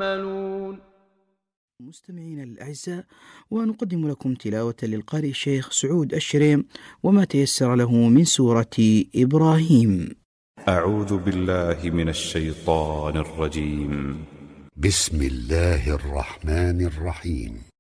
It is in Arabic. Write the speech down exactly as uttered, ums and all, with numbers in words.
يعملون. مستمعينا الأعزاء، ونقدم لكم تلاوة للقارئ الشيخ سعود الشريم وما تيسر له من سورة إبراهيم. أعوذ بالله من الشيطان الرجيم. بسم الله الرحمن الرحيم.